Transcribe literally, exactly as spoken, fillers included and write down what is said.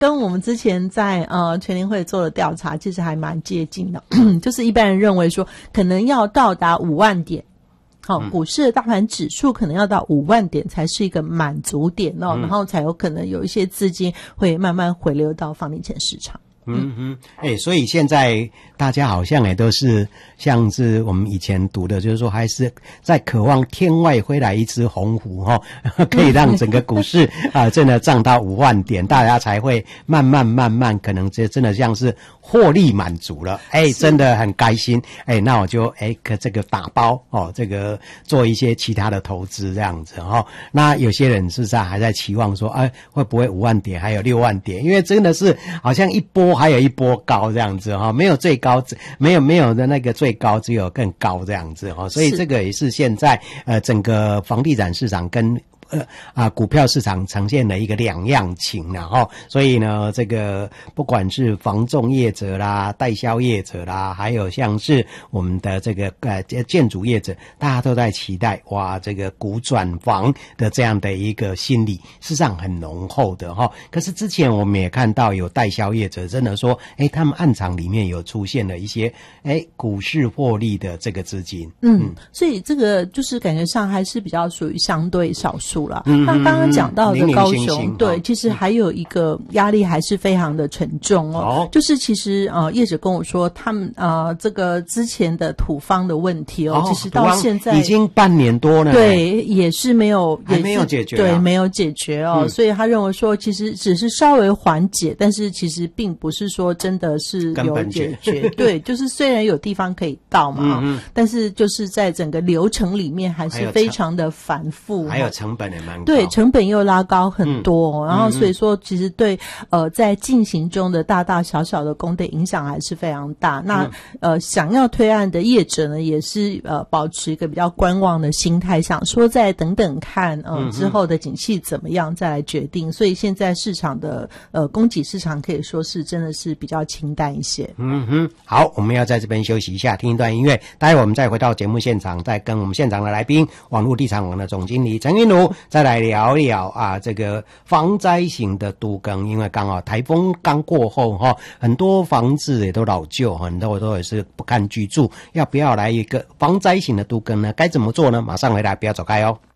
跟我们之前在呃全联会做的调查其实还蛮接近的，就是一般人认为说可能要到达五万点。好、哦，股市的大盘指数可能要到五万点才是一个满足点哦、嗯，然后才有可能有一些资金会慢慢回流到房地产市场。 嗯哼，哎、欸，所以现在大家好像也都是像是我们以前读的，就是说还是在渴望天外飞来一只鸿鹄哈，可以让整个股市啊、呃、真的涨到五万点，大家才会慢慢慢慢可能这真的像是获利满足了，哎、欸，真的很开心，哎、欸，那我就哎可、欸、这个打包哦，这个做一些其他的投资这样子哈。那有些人事实上还在期望说，哎、欸，会不会五万点还有六万点？因为真的是好像一波。还有一波高这样子哈，没有最高，没有没有的那个最高，只有更高这样子哈，所以这个也是现在呃整个房地产市场跟呃啊股票市场呈现了一个两样情了哈，所以呢，这个不管是房仲业者啦、代销业者啦，还有像是我们的这个呃建筑业者，大家都在期待哇，这个股转房的这样的一个心理，事实上很浓厚的哈。可是之前我们也看到有代销业者真的说，哎，他们暗场里面有出现了一些哎股市获利的这个资金， 嗯，嗯所以这个就是感觉上还是比较属于相对少数。 嗯， 那刚刚讲到的高雄， 零零星星对，其实还有一个压力还是非常的沉重哦。哦就是其实呃，业者跟我说，他们呃这个之前的土方的问题哦，哦其实到现在已经半年多了， 对，也是没有， 还没有解决、啊， 对，没有解决哦、嗯。所以他认为说，其实只是稍微缓解，但是其实并不是说真的是有解决。对，就是虽然有地方可以到嘛，嗯嗯但是就是在整个流程里面还是非常的繁复， 还有成本。 对，成本又拉高很多、嗯、然后所以说其实对呃在进行中的大大小小的工地影响还是非常大。那、嗯、呃想要推案的业者呢，也是呃保持一个比较观望的心态，想说再等等看呃、嗯、之后的景气怎么样再来决定。所以现在市场的呃供给市场可以说是真的是比较清淡一些。 嗯哼，好，我们要在这边休息一下，听一段音乐，待会我们再回到节目现场，再跟我们现场的来宾网络地产网的总经理陈云儒再来聊聊啊，这个防灾型的都更，因为刚好台风刚过后哈，很多房子也都老旧，很多都也是不堪居住，要不要来一个防灾型的都更呢？该怎么做呢？马上回来，不要走开哦。